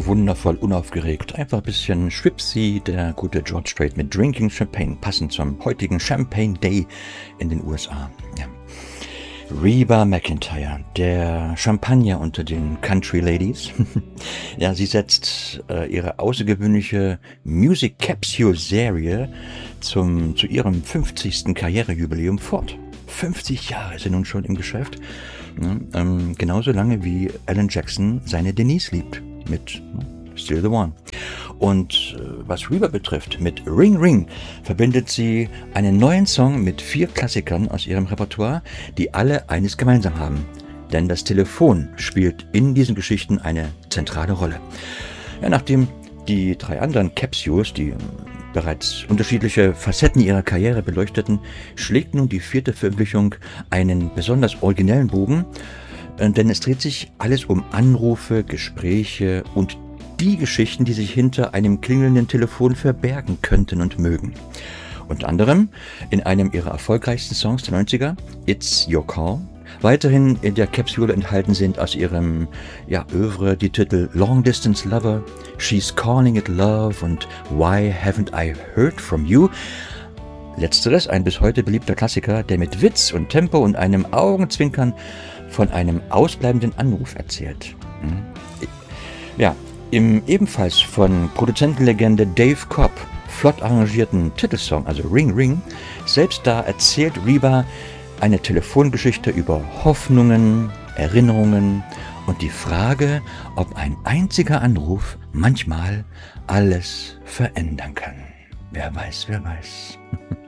wundervoll unaufgeregt. Einfach ein bisschen schwipsy, der gute George Strait mit Drinking Champagne, passend zum heutigen Champagne Day in den USA. Ja. Reba McEntire, der Champagner unter den Country Ladies. Ja, sie setzt ihre außergewöhnliche Music Capsule Serie zu ihrem 50. Karrierejubiläum fort. 50 Jahre ist sie nun schon im Geschäft. Ja, genauso lange wie Alan Jackson seine Denise liebt mit Still the One. Und was Reba betrifft, mit Ring Ring verbindet sie einen neuen Song mit 4 Klassikern aus ihrem Repertoire, die alle eines gemeinsam haben. Denn das Telefon spielt in diesen Geschichten eine zentrale Rolle. Ja, nachdem die 3 anderen Capsules, die bereits unterschiedliche Facetten ihrer Karriere beleuchteten, schlägt nun die 4. Veröffentlichung einen besonders originellen Bogen, denn es dreht sich alles um Anrufe, Gespräche und die Geschichten, die sich hinter einem klingelnden Telefon verbergen könnten und mögen. Unter anderem in einem ihrer erfolgreichsten Songs der 90er, It's Your Call. Weiterhin in der Capsule enthalten sind aus ihrem Oeuvre die Titel Long Distance Lover, She's Calling It Love und Why Haven't I Heard From You. Letzteres ein bis heute beliebter Klassiker, der mit Witz und Tempo und einem Augenzwinkern von einem ausbleibenden Anruf erzählt. Ja, im ebenfalls von Produzentenlegende Dave Cobb flott arrangierten Titelsong, also Ring Ring, selbst da erzählt Reba eine Telefongeschichte über Hoffnungen, Erinnerungen und die Frage, ob ein einziger Anruf manchmal alles verändern kann. Wer weiß, wer weiß.